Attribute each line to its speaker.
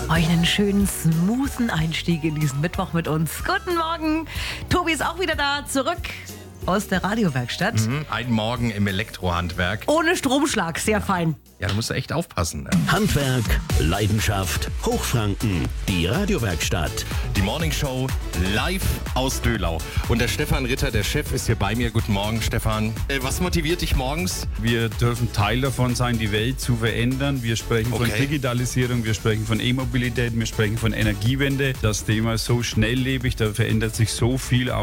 Speaker 1: euch einen schönen, smoothen Einstieg in diesen Mittwoch mit uns. Guten Morgen. Tobi ist auch wieder da, zurück aus der Radiowerkstatt.
Speaker 2: Ein Morgen im Elektrohandwerk.
Speaker 1: Ohne Stromschlag, sehr fein.
Speaker 2: Ja, da musst du echt aufpassen.
Speaker 3: Handwerk, Leidenschaft, Hochfranken, die Radiowerkstatt.
Speaker 2: Die Morningshow live aus Döhlau. Und der Stefan Ritter, der Chef, ist hier bei mir. Guten Morgen, Stefan. Was motiviert dich morgens?
Speaker 4: Wir dürfen Teil davon sein, die Welt zu verändern. Wir sprechen von Digitalisierung, wir sprechen von E-Mobilität, wir sprechen von Energiewende. Das Thema ist so schnelllebig, da verändert sich so viel.